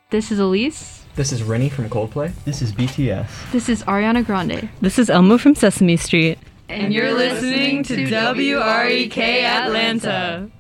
This is Elise. This is Rennie from Coldplay. This is BTS. This is Ariana Grande. This is Elmo from Sesame Street. And you're listening to WREK Atlanta.